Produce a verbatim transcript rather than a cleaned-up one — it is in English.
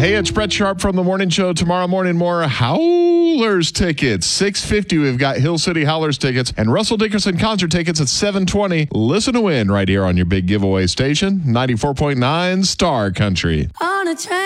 Hey, it's Brett Sharp from The Morning Show. Tomorrow morning, more Howlers tickets. six fifty, we've got Hill City Howlers tickets and Russell Dickerson concert tickets at seven twenty. Listen to win right here on your big giveaway station, ninety-four point nine Star Country. On a train.